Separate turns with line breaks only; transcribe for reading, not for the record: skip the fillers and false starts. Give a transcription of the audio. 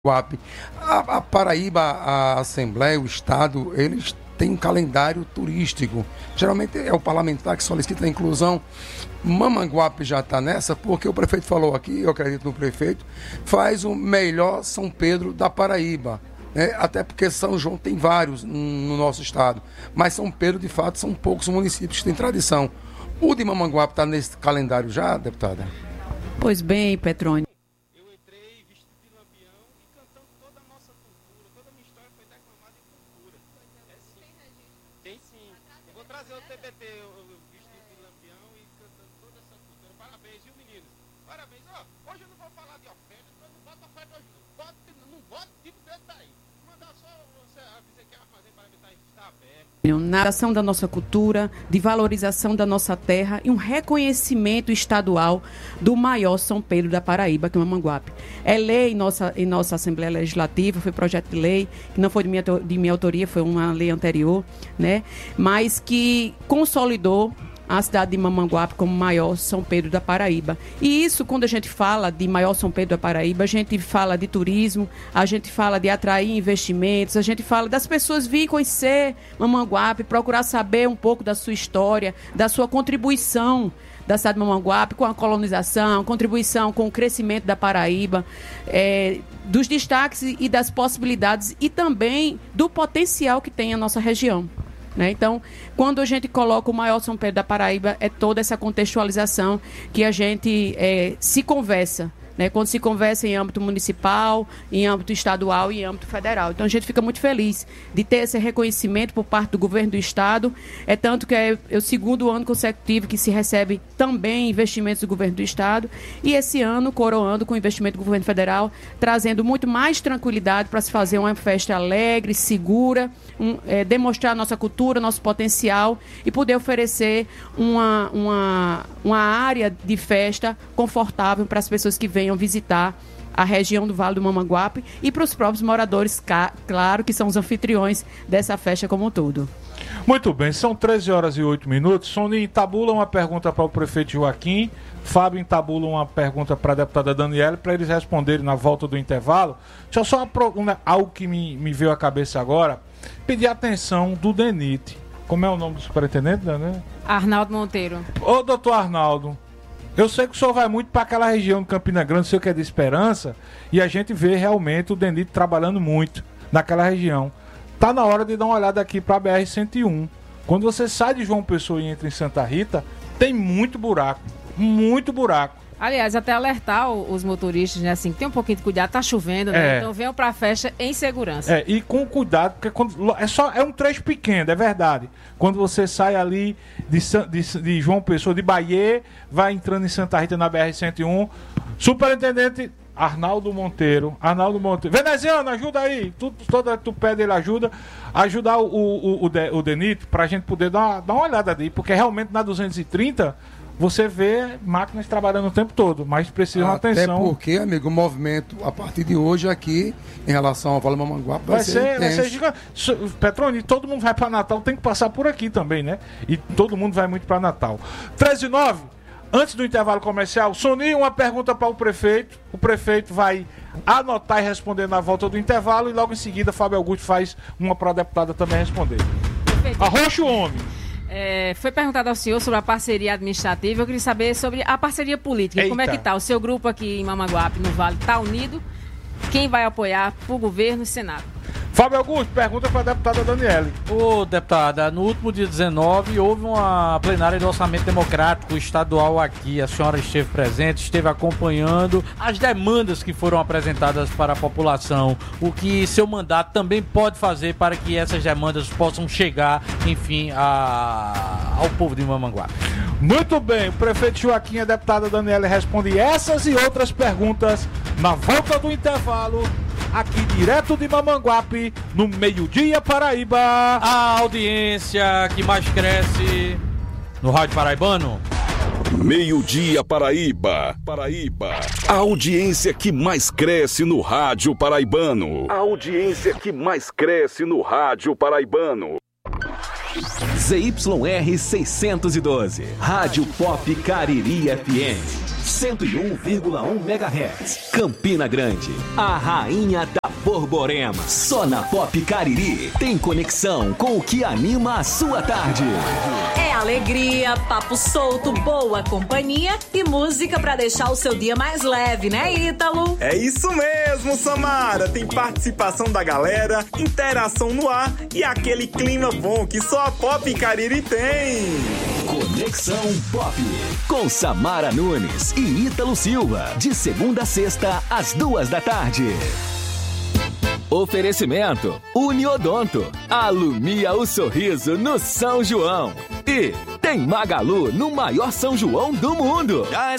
Mamanguape. A Paraíba, a Assembleia, o Estado, eles têm um calendário turístico. Geralmente é o parlamentar que solicita a inclusão. Mamanguape já está nessa, porque o prefeito falou aqui, eu acredito no prefeito, faz o melhor São Pedro da Paraíba. Até porque São João tem vários no nosso estado. Mas São Pedro, de fato, são poucos municípios que têm tradição. O de Mamanguape está nesse calendário já, deputada?
Pois bem, Petrônio.
Eu entrei vestido de lampião e cantando toda a nossa cultura. Toda a minha história foi declamada em cultura. Tem sim. Eu vou trazer o TBT, vestido de lampião e cantando toda essa cultura. Parabéns, viu, meninos? Parabéns. Hoje eu não vou falar de oferta, porque eu não boto oferta hoje não. Não boto tipo desse daí. Mandar só você avisar que a Armazém Parlamentar está aberto.
Na ação da nossa cultura, de valorização da nossa terra e um reconhecimento estadual do maior São Pedro da Paraíba, que é o Mamanguape. É lei em nossa Assembleia Legislativa, foi projeto de lei, que não foi de minha autoria, foi uma lei anterior, né? Mas que consolidou a cidade de Mamanguape como maior São Pedro da Paraíba. E isso, quando a gente fala de maior São Pedro da Paraíba, a gente fala de turismo, a gente fala de atrair investimentos, a gente fala das pessoas virem conhecer Mamanguape, procurar saber um pouco da sua história, da sua contribuição da cidade de Mamanguape com a colonização, contribuição com o crescimento da Paraíba, dos destaques e das possibilidades e também do potencial que tem a nossa região. Então, quando a gente coloca o maior São Pedro da Paraíba, é toda essa contextualização que a gente se conversa, quando se conversa em âmbito municipal, em âmbito estadual e em âmbito federal. Então, a gente fica muito feliz de ter esse reconhecimento por parte do governo do Estado. É tanto que é o segundo ano consecutivo que se recebe também investimentos do governo do Estado. E esse ano, coroando com o investimento do governo federal, trazendo muito mais tranquilidade para se fazer uma festa alegre, segura, demonstrar nossa cultura, nosso potencial e poder oferecer uma área de festa confortável para as pessoas que venham visitar a região do Vale do Mamanguape e para os próprios moradores, claro, que são os anfitriões dessa festa como um todo.
Muito bem, são 13 horas e 8 minutos. Soninho entabula uma pergunta para o prefeito Joaquim, Fábio entabula uma pergunta para a deputada Daniela, para eles responderem na volta do intervalo. Deixa eu só algo que me veio à cabeça agora, pedir a atenção do DENIT. Como é o nome do superintendente, né?
Arnaldo Monteiro.
Ô, doutor Arnaldo, eu sei que o senhor vai muito para aquela região de Campina Grande, sei que é de Esperança, e a gente vê realmente o DENIT trabalhando muito naquela região. Tá na hora de dar uma olhada aqui para a BR-101. Quando você sai de João Pessoa e entra em Santa Rita, tem muito buraco, muito buraco.
Aliás, até alertar os motoristas, né, assim, tem um pouquinho de cuidado, tá chovendo, né? Então venham pra festa em segurança.
E com cuidado, porque é um trecho pequeno, é verdade. Quando você sai ali de João Pessoa, de Bahia, vai entrando em Santa Rita na BR-101, superintendente Arnaldo Monteiro. Veneziano, ajuda aí. Tu pede ele ajuda. Ajudar o DENIT pra gente poder dar uma olhada ali, porque realmente na 230 você vê máquinas trabalhando o tempo todo, mas precisam de atenção.
Até porque, amigo, o movimento a partir de hoje aqui, em relação ao Vale do Mamanguape, vai ser
gigante. Petrone, todo mundo vai para Natal, tem que passar por aqui também, né? E todo mundo vai muito para Natal. 13h09, antes do intervalo comercial, Soninho, uma pergunta para o prefeito. O prefeito vai anotar e responder na volta do intervalo e logo em seguida Fábio Augusto faz uma para a deputada também responder. Arrocha o homem.
Foi perguntado ao senhor sobre a parceria administrativa. Eu queria saber sobre a parceria política. Eita. Como é que está? O seu grupo aqui em Mamanguape, no Vale, está unido? Quem vai apoiar para o governo e Senado?
Fábio Augusto, pergunta para a deputada Daniele.
Ô, deputada, no último dia 19 houve uma plenária de orçamento democrático estadual aqui. A senhora esteve presente, esteve acompanhando as demandas que foram apresentadas para a população. O que seu mandato também pode fazer para que essas demandas possam chegar, enfim, ao povo de Mamanguape.
Muito bem, o prefeito Joaquim e a deputada Daniela respondem essas e outras perguntas na volta do intervalo, aqui direto de Mamanguape, no Meio-Dia Paraíba.
A audiência que mais cresce no Rádio Paraibano.
Meio-Dia Paraíba. A audiência que mais cresce no Rádio Paraibano. ZYR 612, Rádio Pop Cariri FM.
101,1 MHz. Campina Grande, a rainha da Borborema. Só na Pop Cariri tem conexão com o que anima a sua tarde.
É alegria, papo solto, boa companhia e música pra deixar o seu dia mais leve, né, Ítalo?
É isso mesmo, Samara. Tem participação da galera, interação no ar e aquele clima bom que só a Pop Cariri tem.
Conexão Pop, com Samara Nunes e Ítalo Silva, de segunda a sexta, às 14h. Oferecimento Uniodonto, alumia o sorriso no São João. E tem Magalu no maior São João do mundo.